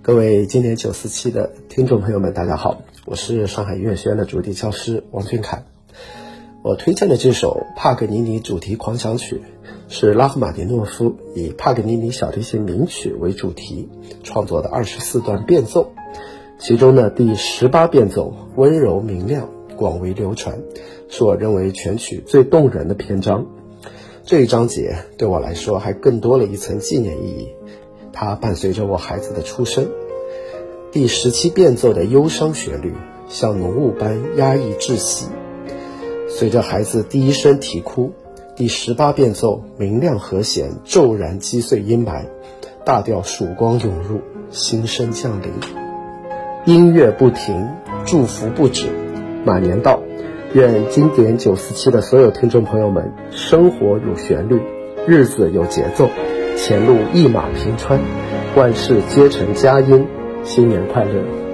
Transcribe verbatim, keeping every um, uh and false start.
各位今年九四七的听众朋友们，大家好，我是上海音乐学院的主题教师王俊凯。我推荐的这首帕格尼尼主题狂想曲是拉赫玛尼诺夫以帕格尼尼小提琴名曲为主题创作的二十四段变奏，其中呢第十八变奏温柔明亮，广为流传，是我认为全曲最动人的篇章。这一章节对我来说还更多了一层纪念意义，它伴随着我孩子的出生。第十七变奏的忧伤旋律像浓雾般压抑窒息，随着孩子第一声啼哭，第十八变奏明亮和弦骤然击碎阴霾，大调曙光涌入，新生降临。音乐不停，祝福不止，马年到，愿经典九四七的所有听众朋友们，生活有旋律，日子有节奏，前路一马平川，万事皆成佳音，新年快乐。